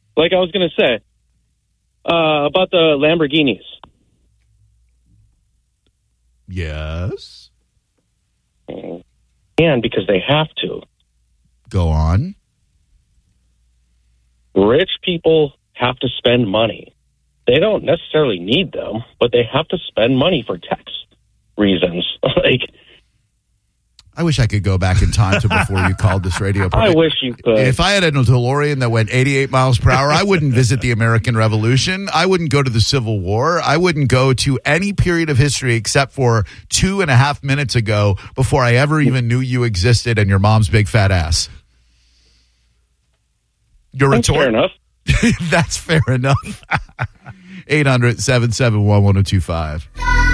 like I was going to say about the Lamborghinis. Yes. And because they have to. Go on. Rich people have to spend money. They don't necessarily need them, but they have to spend money for tax reasons. I wish I could go back in time to before you called this radio program. I wish you could. If I had a DeLorean that went 88 miles per hour, I wouldn't visit the American Revolution. I wouldn't go to the Civil War. I wouldn't go to any period of history except for 2.5 minutes ago before I ever even knew you existed and your mom's big fat ass. You're That's fair enough. That's fair enough. 800-771-1025.